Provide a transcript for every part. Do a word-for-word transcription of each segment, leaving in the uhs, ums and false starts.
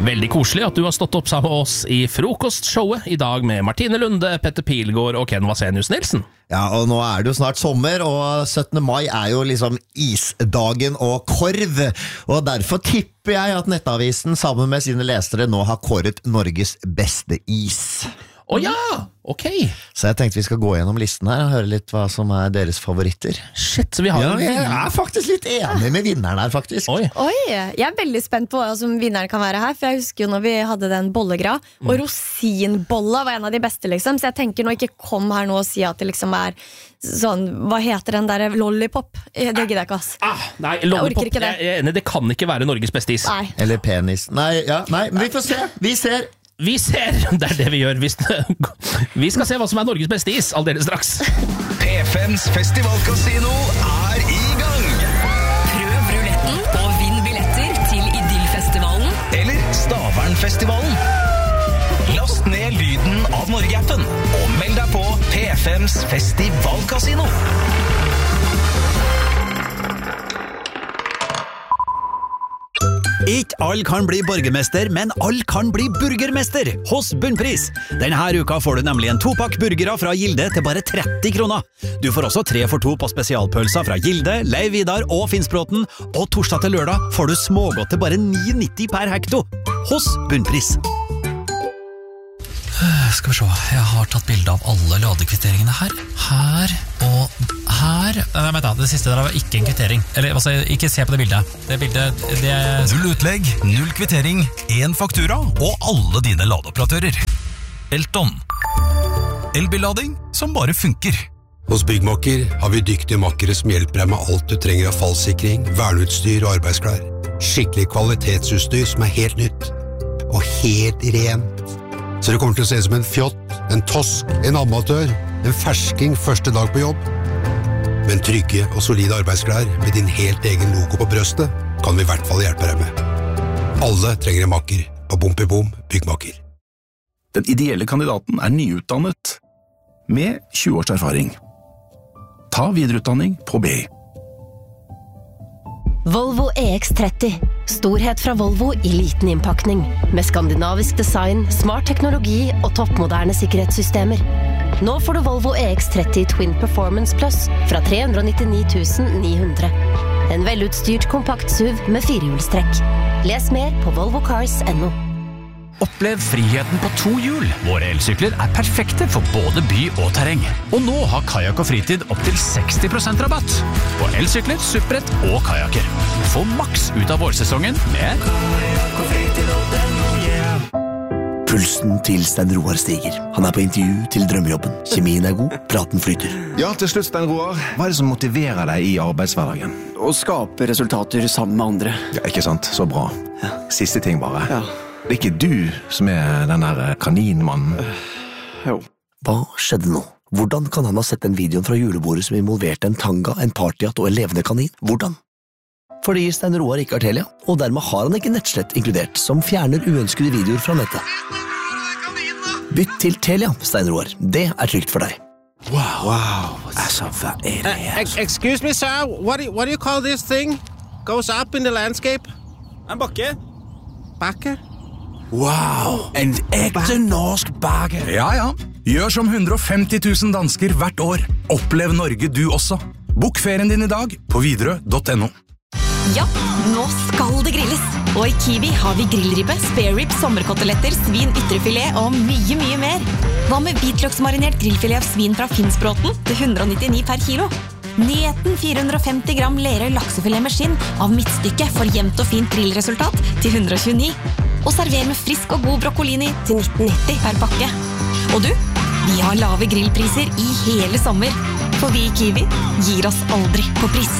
Veldig koselig at du har stått opp sammen med oss i frokostshowet i dag med Martine Lunde, Petter Pilgaard og Ken Vasenius Nilsen. Ja, og nå er det jo snart sommer, og syttende mai er jo liksom isdagen og korv. Og derfor tipper jeg at Nettavisen sammen med sine lesere nå har kåret Norges beste is. Å ja, ok. Så jeg tenkte vi skal gå gjennom listen her og høre litt hva som er deres favoritter. Shit, så vi har Ja, en jeg er faktisk litt enig med vinneren her, faktisk. Oi. Oi, jeg er veldig spent på hva som vinneren kan være her. For jeg husker jo når vi hadde den bollegra, og rosinbolla var en av de beste, liksom. Så jeg tenker nå ikke kom her nå og si at det liksom er sånn, hva heter den der lollipop? Det gidder jeg ikke, ass. Ah, nei, lollipop, ikke det. jeg er enig, det kan ikke være Norges beste is. Nei. Eller penis. Nei, ja, nei, men vi får se. Vi ser. Vi ser, det er det vi gjør. Hvis vi skal se hva som er Norges beste is, aldeles straks. P fms festivalkasino er i gang. Prøv ruletten og vinn billetter til Idyllfestivalen Eller Stavernfestivalen. Last ned lyden av Norge-appen og meld deg på P fms festivalkasino. Ikke alle kan bli borgermester, men alle kan bli burgermester hos Bunnpris. Denne uka får du nemlig en topakk burgere fra Gilde til bare tretti kroner. Du får også tre for to på spesialpølser fra Gilde, Leiv Vidar og Finnsbråten, og torsdag til lørdag får du smågodt til bare ni nitti per hekto hos Bunnpris. Skal vi se, jeg har tatt bilde av alle ladekvitteringene her. Her og her. Nei, vent da, det siste der var ikke en kvittering. Eller, altså, ikke se på det bildet. Det bildet, det... Null utlegg, null kvittering, én faktura og alle dine ladeoperatører. Elton. Elbillading som bare funker. Hos Byggmakker har vi dyktige makkere som hjelper deg med alt du trenger av fallsikring, verneutstyr og arbeidsklær. Skikkelig kvalitetsutstyr som er helt nytt. Og helt rent. Så det kommer til å se som en fjott, en tosk, en amatør, en fersking første dag på jobb. Men trygge og solide arbeidsklær med din helt egen logo på brøstet kan vi i hvert fall hjelpe deg med. Alle trenger en makker på Bom i Bom Byggmakker. Den ideelle kandidaten er nyutdannet med tjue års erfaring. Ta videreutdanning på B I. Volvo E X tretti. Storhet fra Volvo i liten innpakning. Med skandinavisk design, smart teknologi og toppmoderne sikkerhetssystemer. Nå får du Volvo E X tretti Twin Performance Plus fra tre hundre nittini tusen ni hundre. En velutstyrt kompakt S U V med firehjulstrekk. Les mer på volvo cars punktum no. Opplev friheten på to hjul. Våre elsykler er perfekte for både by og terreng. Og nå har Kajak og Fritid opp til seksti prosent rabatt på elsykler, supprett og kajaker. Få maks ut av vårsesongen med Kajak og Fritid og den, yeah. Pulsen til Stein Roar stiger. Han er på intervju til drømmejobben. Kjemien er god, praten flyter. Ja, til slutt, Stein Roar. Hva er det som motiverer deg i arbeidshverdagen? Å skape resultater sammen med andre. Ja, ikke sant? Så bra. Ja. Siste ting bare. Ja. Det er ikke du som er den der kaninmannen. Jo. Hva skjedde nå? Hvordan kan han ha sett den videoen fra julebordet som involverte en tanga, en partyhatt og en levende kanin? Hvordan? Fordi Stein Roar ikke har Telia, og dermed har han ikke nettslett inkludert, som fjerner uønskede videoer fra nettet. Bytt til Telia, Stein Roar. Det er trygt for deg. Wow. Wow. Altså, hva er det her? Uh, excuse me, sir. What do, what do you call this thing? Goes up in the landscape? En bakke. Bakke? Wow, en ekte norsk bakke. Ja, ja. Gjør som hundre og femti tusen dansker hvert år. Opplev Norge du også. Bok ferien din i dag på Widerøe punktum no. Ja, nå skal det grilles. Og i Kiwi har vi grillribbe, spare rib, sommerkoteletter, svin, ytrefilet og mye, mye mer. Hva med hvitløksmarinert grillfilet av svin fra Finnsbråten til hundre og nittini per kilo? Nyheten fire hundre og femti gram lere laksefilet med skinn av midtstykke for jevnt og fint grillresultat til hundre og tjueni. Og server med frisk og god broccolini til nitten nitti per pakke. Og du, vi har lave grillpriser i hele sommer. For vi i Kiwi gir oss aldri på pris.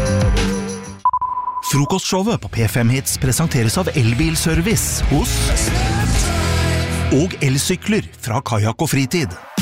Frokostshowet på P fem Hits presenteres av Elbilservice hos og elsykler fra Kajak og Fritid.